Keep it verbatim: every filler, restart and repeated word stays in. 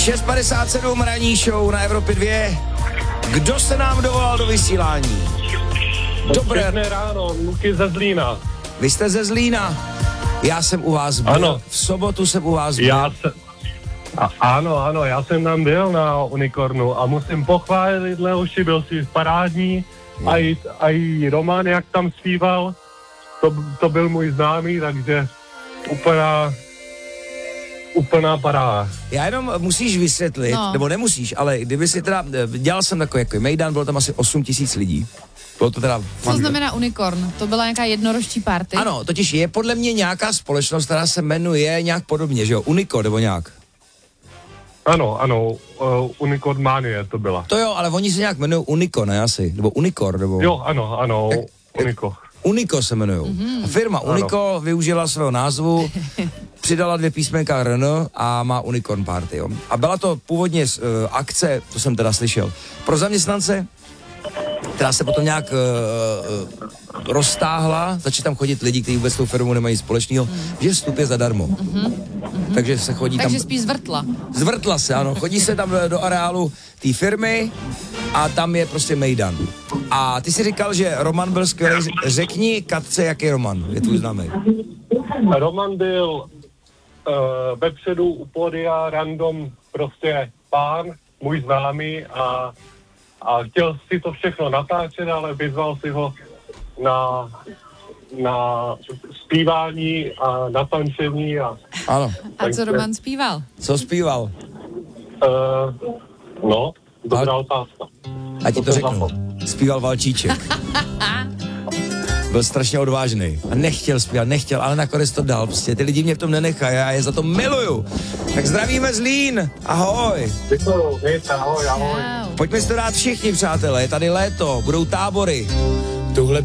šest padesát sedm ranní show na Evropě dva. Kdo se nám dovolal do vysílání? Dobré. Pěkné ráno, Luky ze Zlína. Vy jste ze Zlína? Já jsem u vás byl. Ano. V sobotu jsem u vás byl. Já se... A, ano, ano, já jsem tam byl na Unicornu a musím pochválit Leoši, byl si parádní. A i, a i Roman, jak tam zpíval, to, to byl můj známý, takže úplná, úplná paráda. Já jenom musíš vysvětlit, no. nebo nemusíš, ale kdyby si teda, dělal jsem takový jako mejdan, bylo tam asi osm tisíc lidí. Bylo to teda Co fun. znamená Unicorn? To byla nějaká jednorožčí party? Ano, totiž je podle mě nějaká společnost, která se jmenuje nějak podobně, že jo? Unico, nebo nějak. Ano, ano, uh, Unicorn Manie to byla. To jo, ale oni se nějak jmenují Unico, ne asi? Nebo Unicor, nebo... Jo, ano, ano, Jak, Unico. Unico se jmenujou. Mm-hmm. A firma Unico ano. využila svého názvu, přidala dvě písmenka R N a má Unicorn Party, jo. A byla to původně uh, akce, to jsem teda slyšel, pro zaměstnance, která se potom nějak uh, uh, roztáhla, začali tam chodit lidi, kteří vůbec s tou firmou nemají společného, mm. že vstup je zadarmo. Mm-hmm. Takže se chodí Takže tam... Takže spíš zvrtla. Zvrtla se, ano. Chodí se tam do areálu té firmy a tam je prostě mejdan. A ty si říkal, že Roman byl skvělý. Řekni Katce, jaký Roman je tvůj známý. Roman byl uh, vepředu u pódia random prostě pán, můj známý a, a chtěl si to všechno natáčet, ale vyzval si ho na, na zpívání a na tančení. A, ano. A co Roman zpíval? Co zpíval? Uh, no, dobrá ale... otázka. A ti to řeknu. Zpíval Valčíček. Byl strašně odvážný a nechtěl zpívat, nechtěl, ale nakonec to dal. Prostě ty lidi mě v tom nenechají, já je za to miluju. Tak zdravíme Zlín, ahoj. Děkuju, mějte, ahoj, ahoj. Pojďme si to dát všichni, přátelé, je tady léto, budou tábory. Tuhle